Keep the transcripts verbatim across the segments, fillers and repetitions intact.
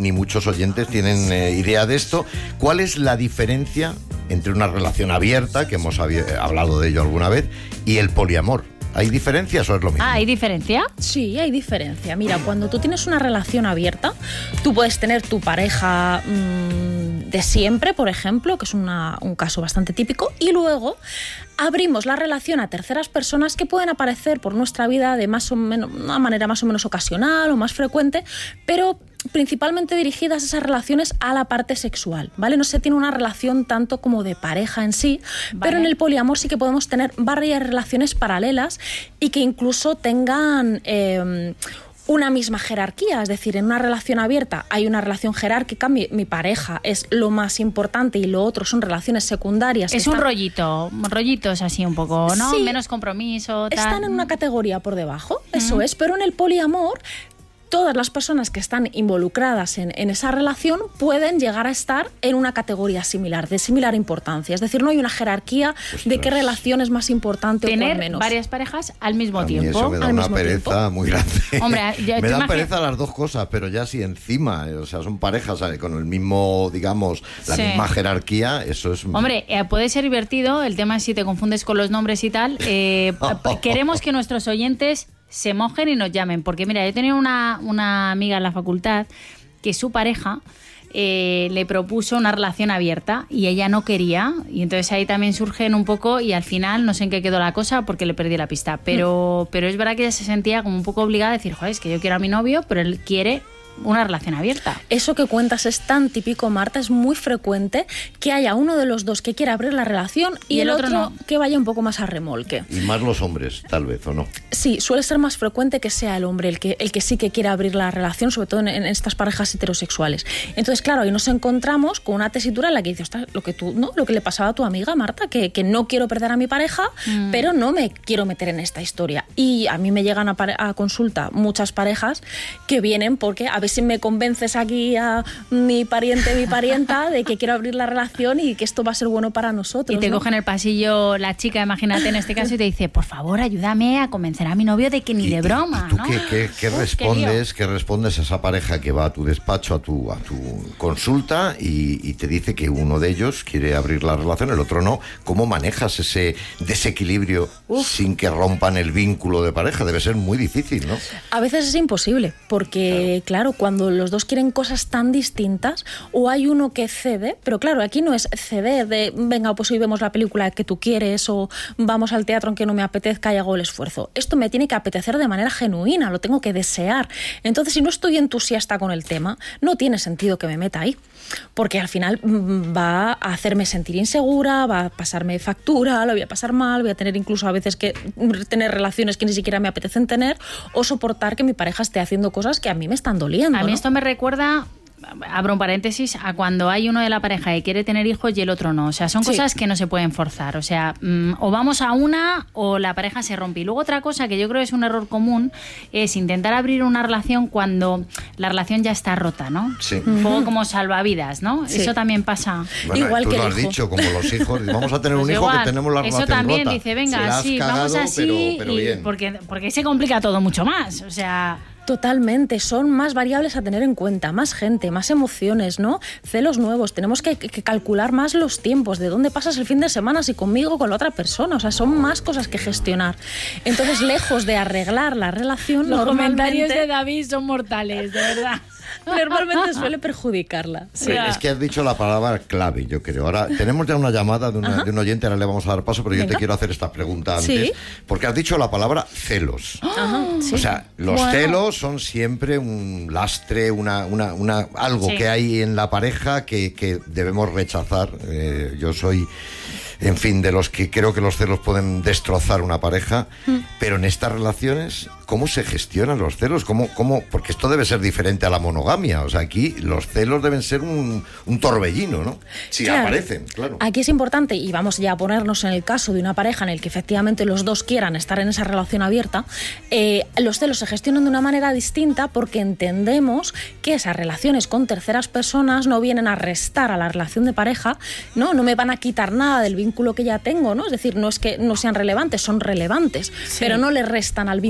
ni muchos oyentes tienen eh, idea de esto. ¿Cuál es la diferencia entre una relación abierta, que hemos hablado de ello alguna vez, y el poliamor? ¿Hay diferencias o es lo mismo? Ah, ¿hay diferencia? Sí, hay diferencia. Mira, cuando tú tienes una relación abierta, tú puedes tener tu pareja mmm, de siempre, por ejemplo, que es una, un caso bastante típico, y luego abrimos la relación a terceras personas que pueden aparecer por nuestra vida de más o menos, una manera más o menos ocasional o más frecuente, pero principalmente dirigidas esas relaciones a la parte sexual, ¿vale? No se tiene una relación tanto como de pareja en sí, vale. Pero en el poliamor sí que podemos tener varias relaciones paralelas y que incluso tengan eh, una misma jerarquía, es decir, en una relación abierta hay una relación jerárquica, mi, mi pareja es lo más importante y lo otro son relaciones secundarias. Es un están... rollito, rollitos así un poco, ¿no? Sí, menos compromiso, tal. Están en una categoría por debajo, eso mm. es, pero en el poliamor todas las personas que están involucradas en, en esa relación pueden llegar a estar en una categoría similar, de similar importancia. Es decir, no hay una jerarquía Ostras. de qué relación es más importante Tener o menos. varias parejas al mismo a mí tiempo. Eso me da al una mismo pereza tiempo. muy grande. Hombre, yo, me dan imagino... pereza las dos cosas, pero ya si encima, o sea, son parejas ¿sabes? Con el mismo, digamos, la sí. misma jerarquía, eso es... Hombre, eh, puede ser divertido, el tema es si te confundes con los nombres y tal. Eh, queremos que nuestros oyentes se mojen y nos llamen, porque mira, yo tenía una, una amiga en la facultad que su pareja eh, le propuso una relación abierta y ella no quería, y entonces ahí también surgen un poco y al final no sé en qué quedó la cosa porque le perdí la pista, pero, pero es verdad que ella se sentía como un poco obligada a decir, joder, es que yo quiero a mi novio, pero él quiere una relación abierta. Eso que cuentas es tan típico, Marta, es muy frecuente que haya uno de los dos que quiera abrir la relación y, y el, el otro, otro no. que vaya un poco más a remolque. Y más los hombres, tal vez, ¿o no? Sí, suele ser más frecuente que sea el hombre el que, el que sí que quiera abrir la relación, sobre todo en, en estas parejas heterosexuales. Entonces, claro, ahí nos encontramos con una tesitura en la que dices, lo que tú, ¿no? Lo que le pasaba a tu amiga, Marta, que, que no quiero perder a mi pareja, mm. pero no me quiero meter en esta historia. Y a mí me llegan a, a consulta muchas parejas que vienen porque a ver si me convences aquí a mi pariente, mi parienta, de que quiero abrir la relación y que esto va a ser bueno para nosotros. Y te ¿no? coge en el pasillo la chica, imagínate en este caso, y te dice, por favor, ayúdame a convencer a mi novio de que ni de broma, ¿Y tú ¿no? qué, qué, qué Uf, respondes? ¿Qué respondes a esa pareja que va a tu despacho, a tu, a tu consulta y, y te dice que uno de ellos quiere abrir la relación, el otro no? ¿Cómo manejas ese desequilibrio Uf. sin que rompan el vínculo de pareja? Debe ser muy difícil, ¿no? A veces es imposible, porque claro, claro cuando los dos quieren cosas tan distintas, o hay uno que cede, pero claro, aquí no es ceder de, venga, pues hoy vemos la película que tú quieres, o vamos al teatro aunque no me apetezca y hago el esfuerzo. Esto me tiene que apetecer de manera genuina, lo tengo que desear. Entonces, si no estoy entusiasta con el tema, no tiene sentido que me meta ahí, porque al final va a hacerme sentir insegura, va a pasarme factura, lo voy a pasar mal, voy a tener incluso a veces que tener relaciones que ni siquiera me apetecen tener, o soportar que mi pareja esté haciendo cosas que a mí me están doliendo. A mí ¿no? esto me recuerda, abro un paréntesis, a cuando hay uno de la pareja que quiere tener hijos y el otro no. O sea, son sí. cosas que no se pueden forzar. O sea, mmm, o vamos a una o la pareja se rompe. Y luego otra cosa que yo creo que es un error común es intentar abrir una relación cuando la relación ya está rota, ¿no? Sí. Un poco como salvavidas, ¿no? Sí. Eso también pasa. Bueno, igual tú que lo el has hijo. dicho, como los hijos. Vamos a tener un pues hijo igual, que tenemos la relación eso también rota. dice, venga, Se sí, cagado, vamos así, pero, pero y bien. porque, porque se complica todo mucho más. O sea... Totalmente, son más variables a tener en cuenta, más gente, más emociones, ¿no? Celos nuevos, tenemos que, que calcular más los tiempos, de dónde pasas el fin de semana, si conmigo o con la otra persona, o sea, son más cosas que gestionar. Entonces, lejos de arreglar la relación, los normalmente... comentarios de David son mortales, de verdad. Normalmente suele perjudicarla. Sí. Es que has dicho la palabra clave, yo creo. Ahora, tenemos ya una llamada de, una, de un oyente, ahora le vamos a dar paso, pero Venga. yo te quiero hacer esta pregunta antes. ¿Sí? Porque has dicho la palabra celos. Ajá, sí. O sea, los bueno. celos son siempre un lastre, una, una, una algo sí. que hay en la pareja que, que debemos rechazar. Eh, yo soy... En fin, de los que creo que los celos pueden destrozar una pareja, mm. pero en estas relaciones, ¿cómo se gestionan los celos? ¿Cómo, cómo? Porque esto debe ser diferente a la monogamia. O sea, aquí los celos deben ser un, un torbellino, ¿no? Si claro. aparecen, claro. Aquí es importante, y vamos ya a ponernos en el caso de una pareja en el que efectivamente los dos quieran estar en esa relación abierta, eh, los celos se gestionan de una manera distinta porque entendemos que esas relaciones con terceras personas no vienen a restar a la relación de pareja, ¿no? No me van a quitar nada del vínculo que ya tengo, ¿no? Es decir, no es que no sean relevantes, son relevantes, sí. pero no le restan al vínculo que tengo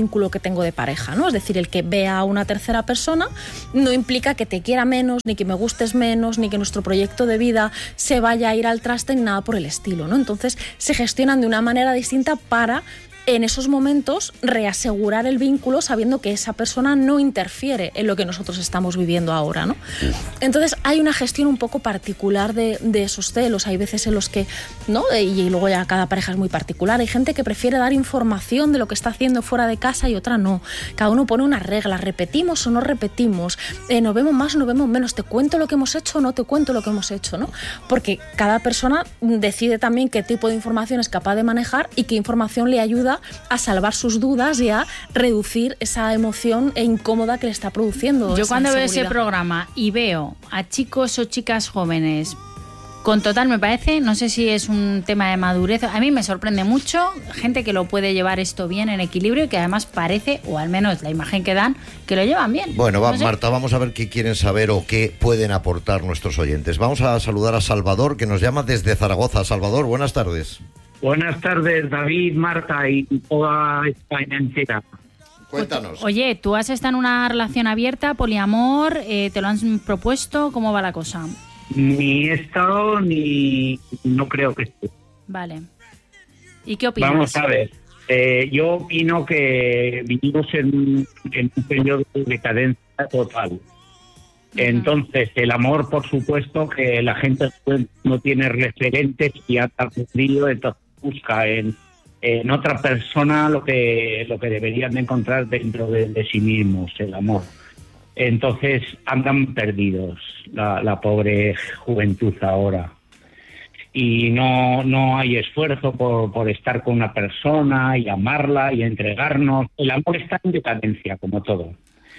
tengo de pareja, ¿no? Es decir, el que vea a una tercera persona no implica que te quiera menos, ni que me gustes menos, ni que nuestro proyecto de vida se vaya a ir al traste, ni nada por el estilo, ¿no? Entonces se gestionan de una manera distinta para, en esos momentos, reasegurar el vínculo sabiendo que esa persona no interfiere en lo que nosotros estamos viviendo ahora, ¿no? Entonces hay una gestión un poco particular de, de esos celos. Hay veces en los que, ¿no? Y luego ya cada pareja es muy particular. Hay gente que prefiere dar información de lo que está haciendo fuera de casa y otra no. Cada uno pone unas reglas. ¿Repetimos o no repetimos? Eh, ¿Nos vemos más o nos vemos menos? ¿Te cuento lo que hemos hecho o no te cuento lo que hemos hecho, ¿no? Porque cada persona decide también qué tipo de información es capaz de manejar y qué información le ayuda a salvar sus dudas y a reducir esa emoción incómoda que le está produciendo. Yo cuando veo ese programa y veo a chicos o chicas jóvenes con total, me parece, no sé si es un tema de madurez, a mí me sorprende mucho gente que lo puede llevar esto bien en equilibrio y que además parece, o al menos la imagen que dan, que lo llevan bien. Bueno, va, no sé. Marta, vamos a ver qué quieren saber o qué pueden aportar nuestros oyentes. Vamos a saludar a Salvador, que nos llama desde Zaragoza. Salvador, buenas tardes. Buenas tardes, David, Marta y toda España entera. Cuéntanos. Oye, ¿tú has estado en una relación abierta, poliamor? Eh, ¿Te lo han propuesto? ¿Cómo va la cosa? Ni he estado ni no creo que esté. Vale. ¿Y qué opinas? Vamos a ver. Eh, yo opino que vivimos en, en un periodo de decadencia total. Entonces, el amor, por supuesto, que la gente no tiene referentes y ha perdido, entonces busca en, en otra persona lo que lo que deberían de encontrar dentro de, de sí mismos, el amor. Entonces, andan perdidos la, la pobre juventud ahora. Y no no hay esfuerzo por, por estar con una persona y amarla y entregarnos. El amor está en decadencia, como todo.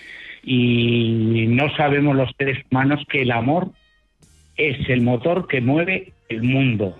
Y no sabemos los seres humanos que el amor es el motor que mueve el mundo.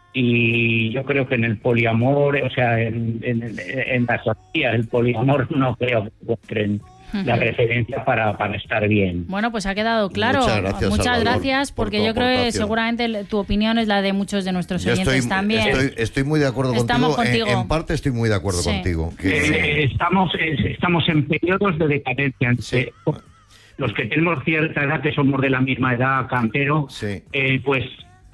Y yo creo que en el poliamor, o sea, en, en, en la sociedad, el poliamor no creo que encuentren la referencia para, para estar bien. Bueno, pues ha quedado claro. Muchas gracias, Muchas Salvador, gracias porque por tu yo creo que aportación. seguramente tu opinión es la de muchos de nuestros Yo oyentes estoy, también. Estoy, estoy muy de acuerdo Estamos contigo. contigo. En, en parte estoy muy de acuerdo Sí. contigo. Que, Eh, estamos, eh, estamos en periodos de decadencia. Sí. Eh, Los que tenemos cierta edad, que somos de la misma edad, Cantero, Sí. eh, pues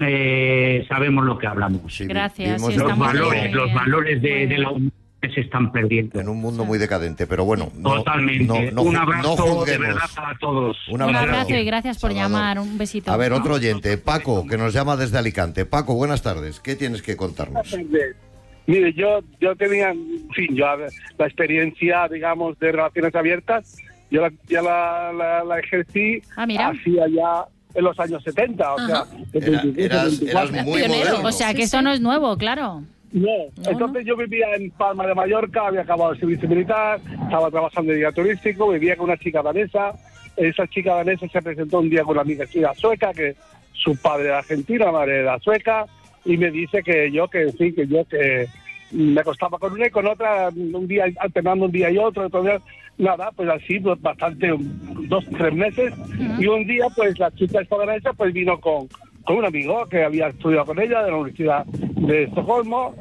eh, sabemos lo que hablamos. sí, Gracias, vivimos sí, Los estamos valores, bien. los valores de, de la humanidad se están perdiendo. en un mundo muy decadente, pero bueno, no, Totalmente. no, no, un ju- abrazo no de juzguemos. verdad a todos. Un Un abrazo. abrazo y gracias por Salvador. llamar. Un besito. A ver, otro oyente, Paco, que nos llama desde Alicante. Paco, buenas tardes. ¿Qué tienes que contarnos? Mire, yo yo tenía, en fin, yo la experiencia, digamos, de relaciones abiertas, yo la, ya la, la, la ejercí Ah, mira. hacía ya en los años setenta, o Ajá. sea, Era- veintitrés, eras, veinticuatro. eras muy Pionero. moderno. O sea, que Sí, esto sí. no es nuevo, claro. No, No, entonces yo vivía en Palma de Mallorca, había acabado el servicio militar, estaba trabajando de guía turístico, vivía con una chica danesa. Esa chica danesa se presentó un día con una amiga suya sueca, que su padre era argentino, la madre era sueca, y me dice que yo, que sí, que yo que me acostaba con una y con otra, un día alternando un día y otro, otro día, nada, pues así, pues bastante, dos, tres meses, y un día, pues la chica esta danesa, pues vino con, con un amigo que había estudiado con ella de la Universidad de Estocolmo,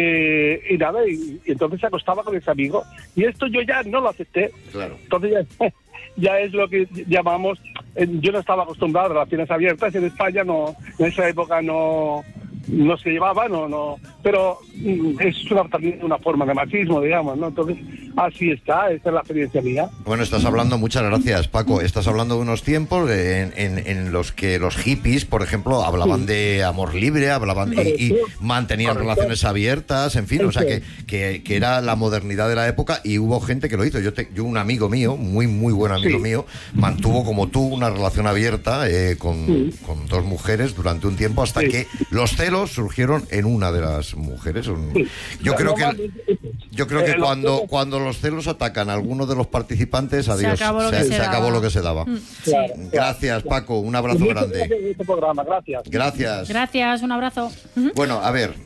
y, y nada, y, y entonces se acostaba con ese amigo, y esto yo ya no lo acepté. Claro. Entonces ya, ya es lo que llamamos, eh, yo no estaba acostumbrado a relaciones abiertas, en España no, en esa época no, no se llevaba, no, no, pero mm, es una, también una forma de machismo, digamos, ¿no? Entonces, así está, esa es la experiencia mía. Bueno, estás hablando, muchas gracias, Paco. Estás hablando de unos tiempos en, en, en los que los hippies, por ejemplo, hablaban Sí. de amor libre, hablaban y, y Correcto. mantenían Correcto. relaciones abiertas, en fin, o sea que, Eso que, que era la modernidad de la época y hubo gente que lo hizo. Yo, te, yo un amigo mío, muy, muy buen amigo Sí. mío, mantuvo como tú una relación abierta eh, con, Sí. con dos mujeres durante un tiempo hasta Sí. que los celos surgieron en una de las mujeres. Un- Sí. Yo creo que... Normalmente, Yo creo que eh, los cuando, celos- cuando los celos atacan a alguno de los participantes, adiós, acabó lo se, que se se daba. acabó lo que se daba. Claro, claro. Gracias, Paco, un abrazo Muchas grande. gracias por este programa, gracias. Gracias. Gracias, un abrazo. Bueno, a ver,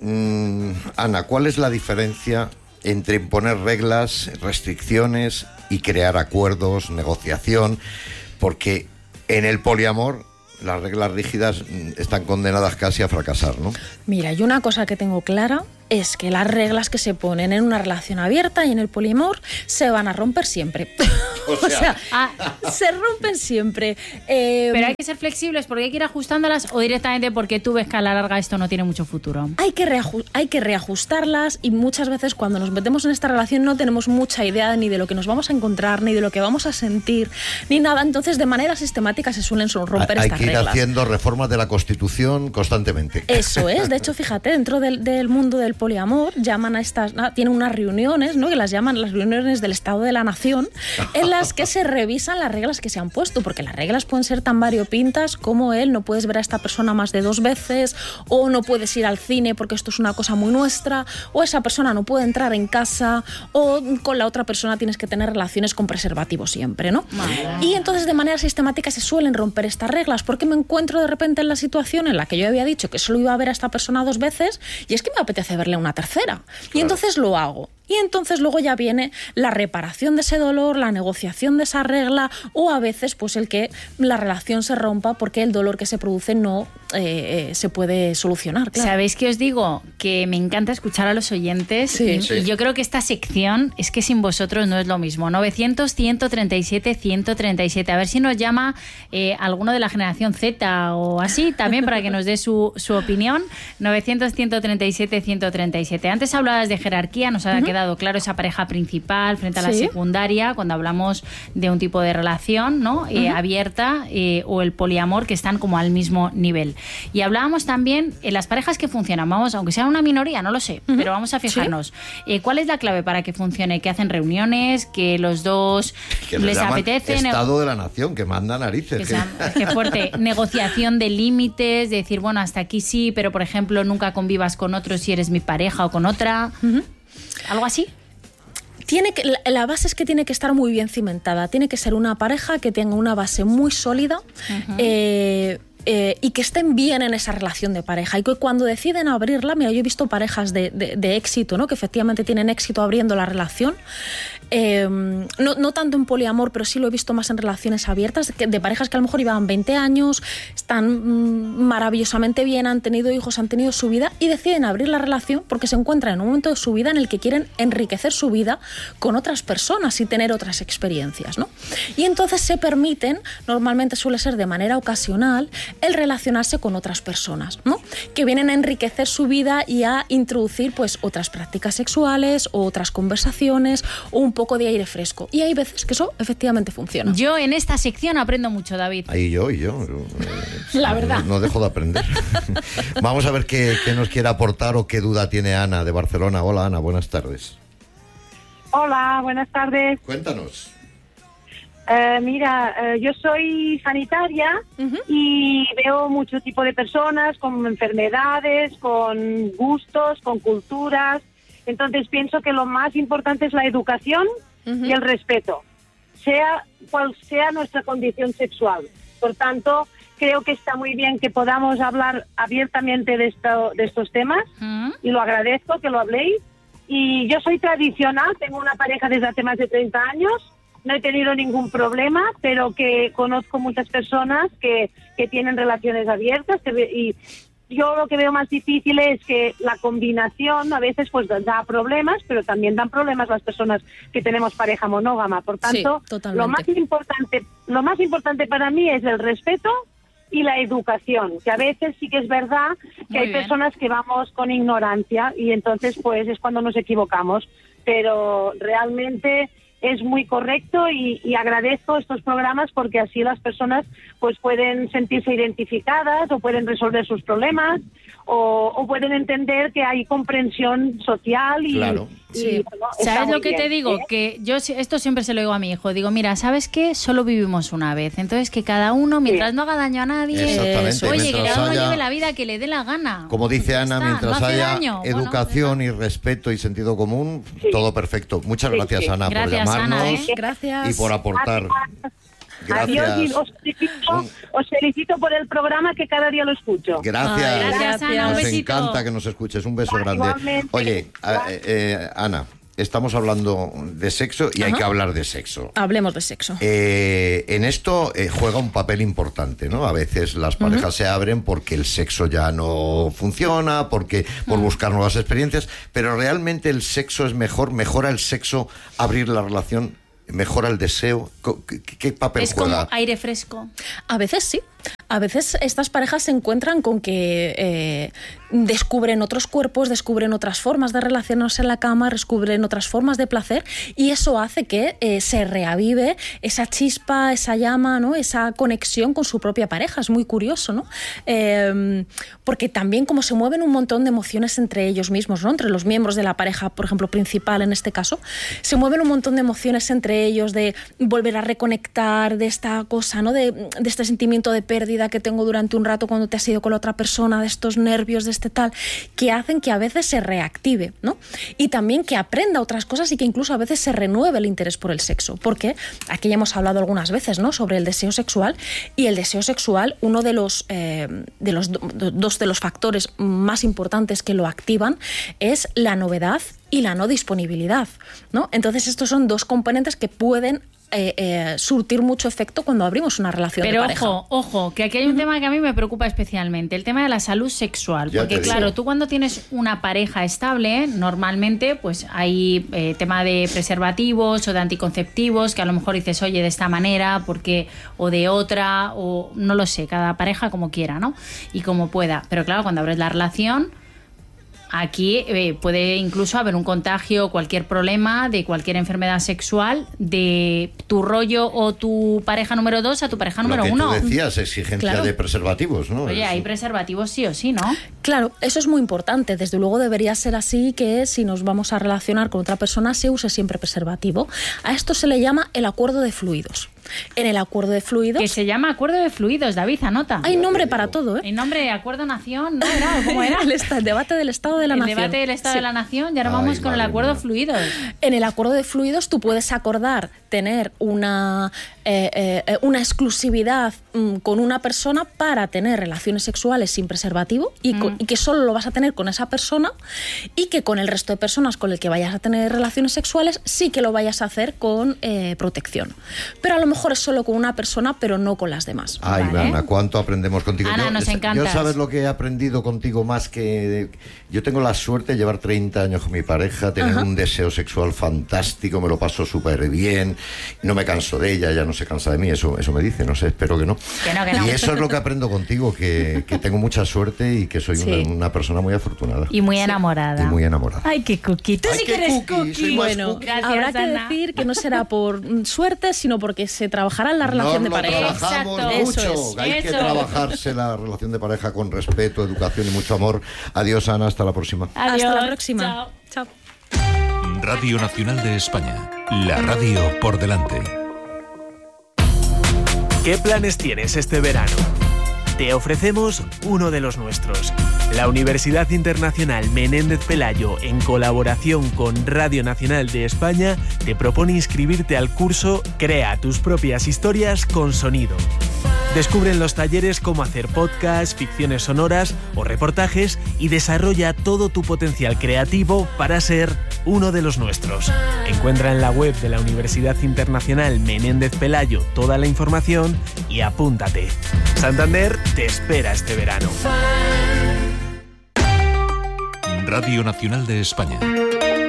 mm, Ana, ¿cuál es la diferencia entre imponer reglas, restricciones y crear acuerdos, negociación? Porque en el poliamor las reglas rígidas mm, están condenadas casi a fracasar, ¿no? Mira, yo una cosa que tengo clara es que las reglas que se ponen en una relación abierta y en el poliamor se van a romper siempre. O sea, o sea ah, se rompen siempre. Eh, pero hay que ser flexibles porque hay que ir ajustándolas o directamente porque tú ves que a la larga esto no tiene mucho futuro. Hay que, reaju- hay que reajustarlas y muchas veces cuando nos metemos en esta relación no tenemos mucha idea ni de lo que nos vamos a encontrar, ni de lo que vamos a sentir, ni nada. Entonces, de manera sistemática se suelen romper hay estas reglas. Hay que ir reglas. haciendo reformas de la Constitución constantemente. Eso es. De hecho, fíjate, dentro del, del mundo del poliamor llaman a estas, tienen unas reuniones, ¿no?, que las llaman las reuniones del Estado de la Nación, en las que se revisan las reglas que se han puesto, porque las reglas pueden ser tan variopintas como el no puedes ver a esta persona más de dos veces, o no puedes ir al cine porque esto es una cosa muy nuestra, o esa persona no puede entrar en casa, o con la otra persona tienes que tener relaciones con preservativo siempre, ¿no? Y entonces de manera sistemática se suelen romper estas reglas, porque me encuentro de repente en la situación en la que yo había dicho que solo iba a ver a esta persona dos veces y es que me apetece verle una tercera. Claro. Y entonces lo hago. Y entonces luego ya viene la reparación de ese dolor, la negociación de esa regla, o a veces pues el que la relación se rompa porque el dolor que se produce no eh, eh, se puede solucionar. Claro. ¿Sabéis qué os digo? Que me encanta escuchar a los oyentes. Sí. Y, Sí. y yo creo que esta sección es que sin vosotros no es lo mismo. novecientos, ciento treinta y siete, ciento treinta y siete. A ver si nos llama eh, alguno de la generación Z o así también para que nos dé su, su opinión. novecientos, ciento treinta y siete, ciento treinta y siete. Antes hablabas de jerarquía, nos ha uh-huh. quedado claro esa pareja principal frente a la ¿Sí? secundaria, cuando hablamos de un tipo de relación, ¿no? Uh-huh. eh, abierta eh, o el poliamor, que están como al mismo nivel. Y hablábamos también en las parejas que funcionan, vamos, aunque sean una minoría, no lo sé, uh-huh. pero vamos a fijarnos. ¿Sí? Eh, ¿Cuál es la clave para que funcione? Que hacen reuniones, que los dos que les apetece. Estado de la nación, que manda narices. Que sea, qué fuerte. Negociación de límites, de decir, bueno, hasta aquí sí, pero por ejemplo, nunca convivas con otro si eres mi pareja o con otra. Uh-huh. ¿Algo así? Tiene que, la base es que tiene que estar muy bien cimentada. Tiene que ser una pareja que tenga una base muy sólida, uh-huh. eh, eh, y que estén bien en esa relación de pareja. Y que cuando deciden abrirla, mira, yo he visto parejas de, de, de éxito, ¿no?, que efectivamente tienen éxito abriendo la relación. Eh, no, no tanto en poliamor, pero sí lo he visto más en relaciones abiertas, que, de parejas que a lo mejor llevaban veinte años, están mmm, maravillosamente bien, han tenido hijos, han tenido su vida y deciden abrir la relación porque se encuentran en un momento de su vida en el que quieren enriquecer su vida con otras personas y tener otras experiencias, ¿no? Y entonces se permiten, normalmente suele ser de manera ocasional, el relacionarse con otras personas, ¿no?, que vienen a enriquecer su vida y a introducir pues otras prácticas sexuales o otras conversaciones o un poco de aire fresco. Y hay veces que eso efectivamente funciona. Yo en esta sección aprendo mucho, David. Ahí yo, y yo. Eh, La verdad. No, no dejo de aprender. Vamos a ver qué, qué nos quiere aportar o qué duda tiene Ana de Barcelona. Hola, Ana, buenas tardes. Hola, buenas tardes. Cuéntanos. Uh, mira, uh, yo soy sanitaria uh-huh. y veo mucho tipo de personas con enfermedades, con gustos, con culturas. Entonces pienso que lo más importante es la educación uh-huh. y el respeto, sea cual sea nuestra condición sexual. Por tanto, creo que está muy bien que podamos hablar abiertamente de, esto, de estos temas uh-huh. y lo agradezco que lo habléis. Y yo soy tradicional, tengo una pareja desde hace más de treinta años, no he tenido ningún problema, pero que conozco muchas personas que, que tienen relaciones abiertas que, y yo lo que veo más difícil es que la combinación a veces pues da problemas, pero también dan problemas las personas que tenemos pareja monógama. Por tanto, sí, lo más importante, lo más importante para mí es el respeto y la educación, que a veces sí que es verdad que Muy hay bien. personas que vamos con ignorancia y entonces pues es cuando nos equivocamos, pero realmente es muy correcto y, y agradezco estos programas porque así las personas pues pueden sentirse identificadas o pueden resolver sus problemas o, o pueden entender que hay comprensión social y, claro. y sí. bueno, ¿Sabes lo que bien, te digo? ¿eh? Que yo esto siempre se lo digo a mi hijo, digo, mira, ¿sabes qué? Solo vivimos una vez, entonces que cada uno, mientras sí. no haga daño a nadie, Exactamente. oye, que cada uno haya, lleve la vida que le dé la gana. Como dice Ana, está, mientras no haya daño. educación bueno, y respeto y sentido común, sí. todo perfecto. Muchas sí, gracias, sí. Ana, gracias, por llamarnos Ana, ¿eh? Gracias. y por aportar. Gracias. Adiós y os felicito, os felicito por el programa que cada día lo escucho. Gracias. Ay, gracias, Ana, un nos besito. encanta que nos escuches. Un beso Ah, grande. igualmente. Oye, eh, eh, Ana, estamos hablando de sexo y Ajá. hay que hablar de sexo. Hablemos de sexo. Eh, en esto eh, juega un papel importante, ¿no? A veces las parejas uh-huh. se abren porque el sexo ya no funciona, porque por uh-huh. buscar nuevas experiencias, pero realmente el sexo es mejor, mejora el sexo abrir la relación, mejora el deseo. ¿Qué, qué papel es juega? Es como aire fresco. A veces sí. A veces estas parejas se encuentran con que eh, descubren otros cuerpos, descubren otras formas de relacionarse en la cama, descubren otras formas de placer, y eso hace que eh, se reavive esa chispa, esa llama, ¿no? Esa conexión con su propia pareja. Es muy curioso, ¿no? Eh, porque también como se mueven un montón de emociones entre ellos mismos, ¿no? Entre los miembros de la pareja, por ejemplo, principal en este caso, se mueven un montón de emociones entre ellos, de volver a reconectar, de esta cosa, ¿no? De, de este sentimiento de pérdida que tengo durante un rato cuando te has ido con la otra persona, de estos nervios, de este tal, que hacen que a veces se reactive, ¿no? Y también que aprenda otras cosas y que incluso a veces se renueve el interés por el sexo, porque aquí ya hemos hablado algunas veces, ¿no? Sobre el deseo sexual, y el deseo sexual, uno de los, eh, de los do, dos de los factores más importantes que lo activan es la novedad y la no disponibilidad, ¿no? Entonces estos son dos componentes que pueden Eh, eh, surtir mucho efecto cuando abrimos una relación Pero de pareja. Pero ojo, ojo, que aquí hay un uh-huh. tema que a mí me preocupa especialmente, el tema de la salud sexual. Ya porque claro, tú cuando tienes una pareja estable, normalmente pues hay eh, tema de preservativos o de anticonceptivos, que a lo mejor dices, oye, de esta manera, porque o de otra, o no lo sé, cada pareja como quiera, ¿no? Y como pueda. Pero claro, cuando abres la relación, aquí eh, puede incluso haber un contagio, cualquier problema de cualquier enfermedad sexual de tu rollo o tu pareja número dos a tu pareja número uno. uno. Lo que tú decías, exigencia claro. de preservativos, ¿no? Oye, Eso. hay preservativos sí o sí, ¿no? Claro, eso es muy importante. Desde luego debería ser así, que si nos vamos a relacionar con otra persona se use siempre preservativo. A esto se le llama el acuerdo de fluidos. En el acuerdo de fluidos... Que se llama acuerdo de fluidos, David, anota. Hay nombre para todo, ¿eh? El nombre de acuerdo nación, ¿no era? ¿Cómo era? el, el debate del Estado de la el Nación. El debate del Estado sí. de la Nación, y ahora Ay, vamos con el acuerdo de fluidos. En el acuerdo de fluidos tú puedes acordar tener una, eh, eh, una exclusividad mm, con una persona para tener relaciones sexuales sin preservativo y, mm. con, y que solo lo vas a tener con esa persona, y que con el resto de personas con el que vayas a tener relaciones sexuales sí que lo vayas a hacer con eh, protección. Pero a lo mejor es solo con una persona, pero no con las demás. Ay, ¿vale? Ana, cuánto aprendemos contigo. Ana, yo, nos encantas. Yo sabes lo que he aprendido contigo más que... Yo tengo la suerte de llevar treinta años con mi pareja, tener Ajá. un deseo sexual fantástico, me lo paso súper bien, no me canso de ella, ella no se cansa de mí, eso, eso me dice, no sé, espero que no. Que no, que no. Y eso es lo que aprendo contigo, que, que tengo mucha suerte y que soy sí. una, una persona muy afortunada. Y muy enamorada. Y muy enamorada. Ay, qué cookie. Tú Ay, sí que eres cookie. cookie. Bueno, cookie. Gracias, habrá que Ana. decir que no será por suerte, sino porque se trabajará en la relación no de pareja. Trabajamos Exacto. mucho. Eso es. Hay Eso. que trabajarse la relación de pareja con respeto, educación y mucho amor. Adiós, Ana, hasta la próxima. Adiós. Hasta la próxima. Chao. Chao. Radio Nacional de España. La radio por delante. ¿Qué planes tienes este verano? Te ofrecemos uno de los nuestros. La Universidad Internacional Menéndez Pelayo, en colaboración con Radio Nacional de España, te propone inscribirte al curso Crea tus propias historias con sonido. Descubre en los talleres cómo hacer podcasts, ficciones sonoras o reportajes y desarrolla todo tu potencial creativo para ser uno de los nuestros. Encuentra en la web de la Universidad Internacional Menéndez Pelayo toda la información y apúntate. Santander te espera este verano. Radio Nacional de España.